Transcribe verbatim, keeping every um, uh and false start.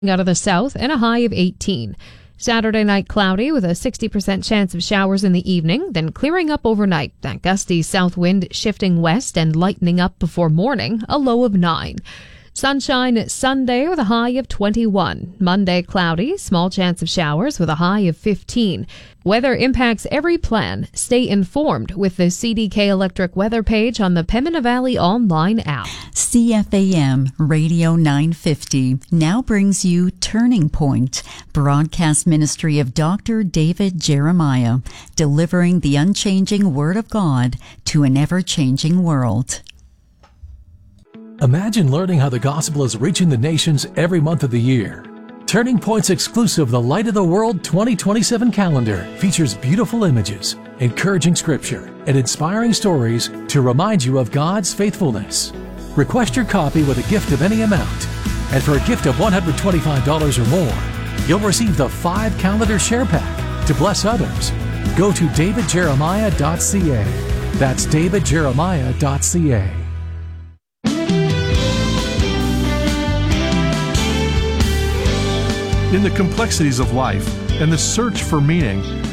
out of the south and a high of eighteen. Saturday night cloudy with a sixty percent chance of showers in the evening, then clearing up overnight. That gusty south wind shifting west and lightening up before morning, a low of nine. Sunshine Sunday with a high of twenty-one. Monday cloudy, small chance of showers with a high of fifteen. Weather impacts every plan. Stay informed with the C D K Electric weather page on the Pembina Valley online app. C F A M Radio nine fifty now brings you Turning Point, broadcast ministry of Doctor David Jeremiah, delivering the unchanging Word of God to an ever-changing world. Imagine learning how the gospel is reaching the nations every month of the year. Turning Point's exclusive The Light of the World twenty twenty-seven calendar features beautiful images, encouraging scripture, and inspiring stories to remind you of God's faithfulness. Request your copy with a gift of any amount. And for a gift of one hundred twenty-five dollars or more, you'll receive the five calendar share pack to bless others. Go to david jeremiah dot c a. That's david jeremiah dot c a. In the complexities of life and the search for meaning,